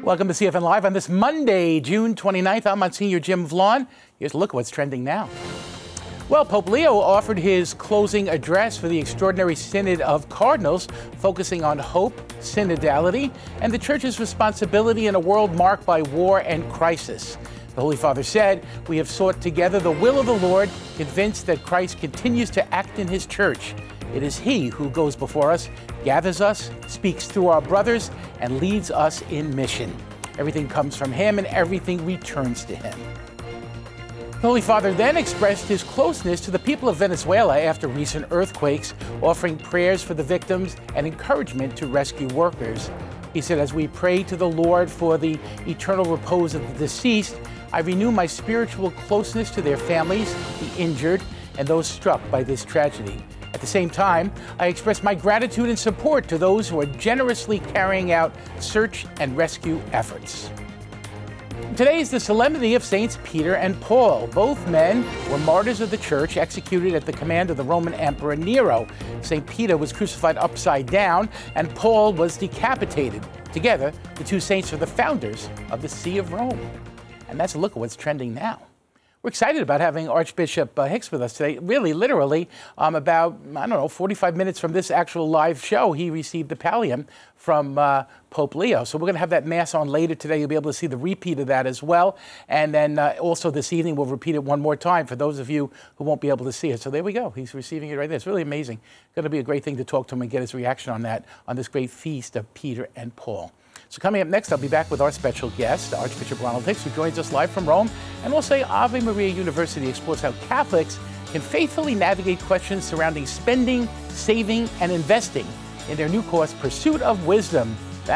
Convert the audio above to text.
Welcome to CFN Live on this Monday, June 29th. I'm Monsignor Jim Vaughn. Here's a look at what's trending now. Well, Pope Leo offered his closing address for the Extraordinary Synod of Cardinals, focusing on hope, synodality, and the Church's responsibility in a world marked by war and crisis. The Holy Father said, "We have sought together the will of the Lord, convinced that Christ continues to act in his Church. It is he who goes before us, gathers us, speaks through our brothers, and leads us in mission. Everything comes from him and everything returns to him." The Holy Father then expressed his closeness to the people of Venezuela after recent earthquakes, offering prayers for the victims and encouragement to rescue workers. He said, "As we pray to the Lord for the eternal repose of the deceased, I renew my spiritual closeness to their families, the injured, and those struck by this tragedy. At the same time, I express my gratitude and support to those who are generously carrying out search and rescue efforts." Today is the solemnity of Saints Peter and Paul. Both men were martyrs of the Church, executed at the command of the Roman Emperor Nero. St. Peter was crucified upside down, and Paul was decapitated. Together, the two saints are the founders of the See of Rome. And that's a look at what's trending now. We're excited about having Archbishop Hicks with us today. Really, literally, about, 45 minutes from this actual live show, he received the pallium from Pope Leo. So we're going to have that Mass on later today. You'll be able to see the repeat of that as well. And then also this evening, we'll repeat it one more time for those of you who won't be able to see it. So there we go. He's receiving it right there. It's really amazing. Going to be a great thing to talk to him and get his reaction on that, on this great feast of Peter and Paul. So coming up next, I'll be back with our special guest, Archbishop Ronald Hicks, who joins us live from Rome. And we'll say Ave Maria University explores how Catholics can faithfully navigate questions surrounding spending, saving, and investing in their new course, Pursuit of Wisdom.